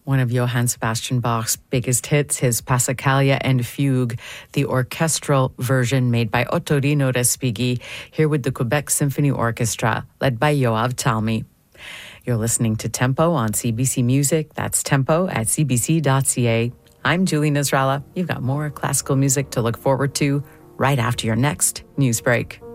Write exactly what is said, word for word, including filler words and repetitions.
One of Johann Sebastian Bach's biggest hits, his Passacaglia and Fugue, the orchestral version made by Ottorino Respighi, here with the Quebec Symphony Orchestra, led by Yoav Talmi. You're listening to Tempo on C B C Music. That's tempo at c b c dot c a. I'm Julie Nasrallah. You've got more classical music to look forward to right after your next news break.